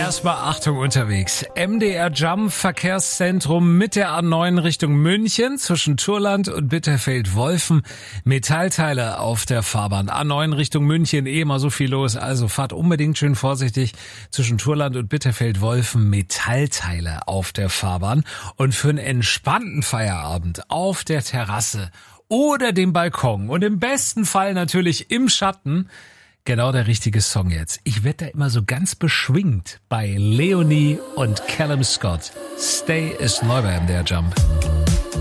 Erstmal Achtung unterwegs. MDR Jump Verkehrszentrum mit der A9 Richtung München zwischen Turland und Bitterfeld-Wolfen. Metallteile auf der Fahrbahn. A9 Richtung München, immer so viel los. Also fahrt unbedingt schön vorsichtig zwischen Turland und Bitterfeld-Wolfen. Metallteile auf der Fahrbahn. Und für einen entspannten Feierabend auf der Terrasse oder dem Balkon und im besten Fall natürlich im Schatten. Genau der richtige Song jetzt. Ich werde da immer so ganz beschwingt bei Leonie und Callum Scott. Stay ist neu bei MDR Jump.